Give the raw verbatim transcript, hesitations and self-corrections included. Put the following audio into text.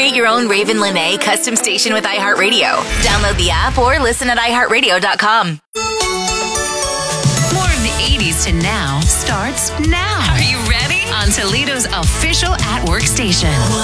Create your own Raven Lene custom station with iHeartRadio. Download the app or listen at i heart radio dot com. More of the eighties to now starts now. Are you ready? On Toledo's official at-work station.